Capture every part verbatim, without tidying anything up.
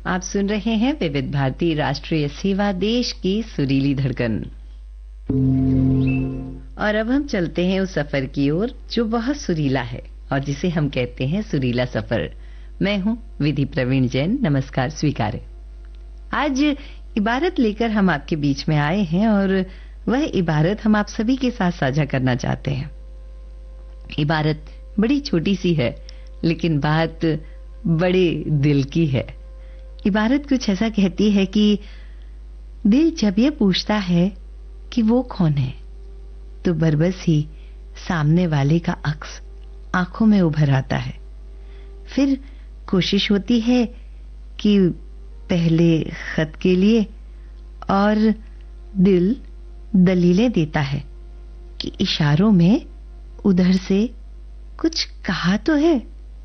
आप सुन रहे हैं विविध भारती राष्ट्रीय सेवा, देश की सुरीली धड़कन। और अब हम चलते हैं उस सफर की ओर जो बहुत सुरीला है और जिसे हम कहते हैं सुरीला सफर। मैं हूं विधि प्रवीण जैन, नमस्कार स्वीकारे। आज इबारत लेकर हम आपके बीच में आए हैं और वह इबारत हम आप सभी के साथ साझा करना चाहते हैं। इबारत बड़ी छोटी सी है लेकिन बात बड़े दिल की है। इबारत कुछ ऐसा कहती है कि दिल जब ये पूछता है कि वो कौन है, तो बरबस ही सामने वाले का अक्स आंखों में उभर आता है। फिर कोशिश होती है कि पहले खत के लिए, और दिल दलीलें देता है कि इशारों में उधर से कुछ कहा तो है,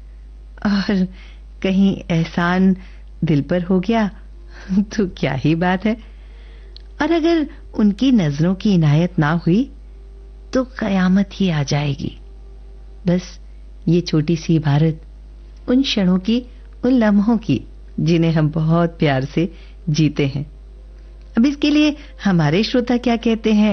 और कहीं एहसान दिल पर हो गया तो क्या ही बात है। और अगर उनकी नजरों की इनायत ना हुई तो कयामत ही आ जाएगी। बस ये छोटी सी इबारत उन क्षणों की, उन लम्हों की जिन्हें हम बहुत प्यार से जीते हैं। अब इसके लिए हमारे श्रोता क्या कहते हैं,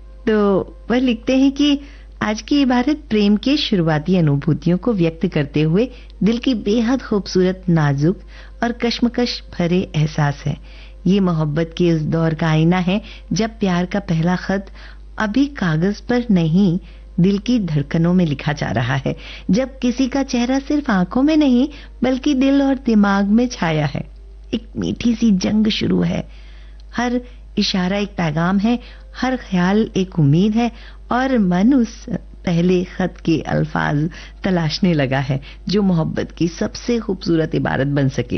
तो वह लिखते हैं कि आज की इबारत प्रेम के शुरुआती अनुभूतियों को व्यक्त करते हुए दिल की बेहद खूबसूरत, नाजुक और कश्मकश भरे एहसास है। ये मोहब्बत के उस दौर का आईना है जब प्यार का पहला खत अभी कागज पर नहीं, दिल की धड़कनों में लिखा जा रहा है। जब किसी का चेहरा सिर्फ आंखों में नहीं बल्कि दिल और दिमाग में छाया है। एक मीठी सी जंग शुरू है। हर इशारा एक पैगाम है, हर ख्याल एक उम्मीद है, और मन उस पहले खत के अल्फाज तलाशने लगा है जो मोहब्बत की सबसे खूबसूरत इबारत बन सके।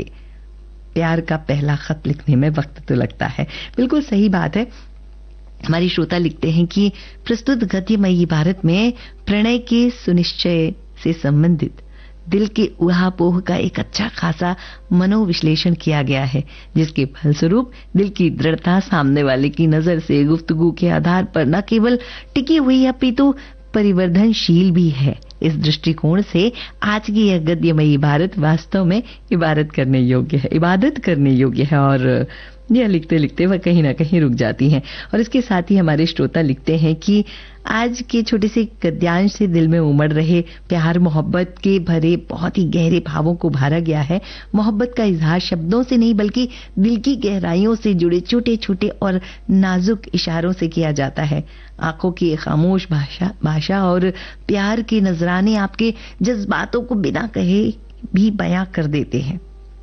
प्यार का पहला खत लिखने में वक्त तो लगता है, बिल्कुल सही बात है। हमारी श्रोता लिखते हैं कि प्रस्तुत गद्यमयी इबारत में प्रणय के सुनिश्चय से संबंधित दिल के उहापोह का एक अच्छा खासा मनोविश्लेषण किया गया है, जिसके फलस्वरूप दिल की दृढ़ता सामने वाले की नजर से गुफ्तगू के आधार पर न केवल टिकी हुई अपितु परिवर्तनशील भी है। इस दृष्टिकोण से आज की यह गद्यमयी इबारत वास्तव में इबारत करने योग्य है, इबादत करने योग्य है। और यह लिखते लिखते वह कहीं ना कहीं रुक जाती हैं। और इसके साथ ही हमारे श्रोता लिखते हैं कि आज के छोटे से गद्यांश से दिल में उमड़ रहे प्यार मोहब्बत के भरे बहुत ही गहरे भावों को भरा गया है। मोहब्बत का इजहार शब्दों से नहीं बल्कि दिल की गहराइयों से जुड़े छोटे छोटे और नाजुक इशारों से किया जाता है। आंखों की खामोश भाषा भाषा और प्यार के नजराने आपके जज्बातों को बिना कहे भी बयां कर देते हैं।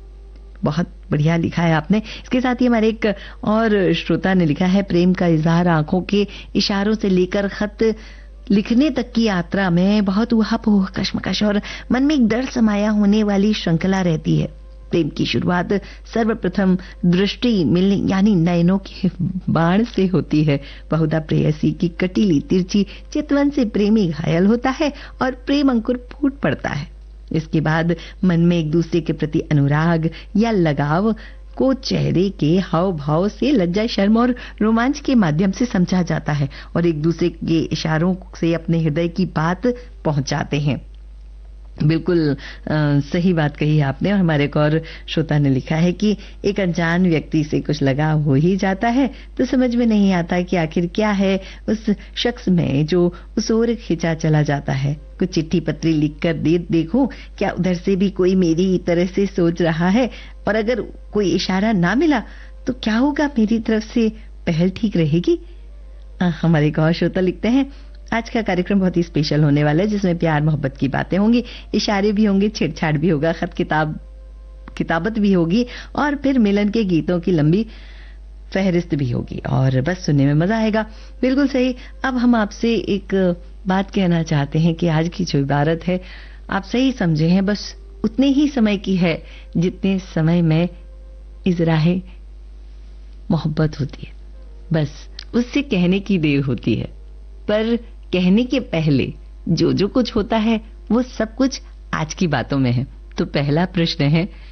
बहुत बढ़िया लिखा है आपने। इसके साथ ही हमारे एक और श्रोता ने लिखा है, प्रेम का इजहार आंखों के इशारों से लेकर खत लिखने तक की यात्रा में बहुत उहापोह, कश्मकश और मन में एक डर समाया होने वाली श्रृंखला रहती है। प्रेम की शुरुआत सर्वप्रथम दृष्टि मिलने यानी नयनों के बाण से होती है। बहुधा प्रेयसी की कटीली तिरछी चितवन से प्रेमी घायल होता है और प्रेम अंकुर फूट पड़ता है। इसके बाद मन में एक दूसरे के प्रति अनुराग या लगाव को चेहरे के हाव भाव से लज्जा, शर्म और रोमांच के माध्यम से समझा जाता है और एक दूसरे के इशारों से अपने हृदय की बात पहुंचाते हैं। बिल्कुल आ, सही बात कही आपने। और हमारे एक और श्रोता ने लिखा है कि एक अनजान व्यक्ति से कुछ लगाव हो ही जाता है तो समझ में नहीं आता कि आखिर क्या है उस शख्स में जो उस ओर खिंचा चला जाता है। कुछ चिट्ठी पत्री लिखकर दे देखूं क्या उधर से भी कोई मेरी तरह से सोच रहा है, और अगर कोई इशारा ना मिला तो क्या होगा, मेरी तरफ से पहल ठीक रहेगी। आ, हमारे एक और श्रोता लिखते हैं, आज का कार्यक्रम बहुत ही स्पेशल होने वाला है जिसमें प्यार मोहब्बत की बातें होंगी, इशारे भी होंगे, छेड़छाड़ भी होगा, खत किताब किताबत भी होगी और फिर मिलन के गीतों की लंबी फहरिस्त भी होगी और बस सुनने में मजा आएगा। बिल्कुल सही। अब हम आपसे एक बात कहना चाहते हैं कि आज की जो इबारत है आप सही समझे हैं, बस उतने ही समय की है जितने समय में इजराहे मोहब्बत होती है। बस उससे कहने की देर होती है, पर कहने के पहले जो जो कुछ होता है वो सब कुछ आज की बातों में है। तो पहला प्रश्न है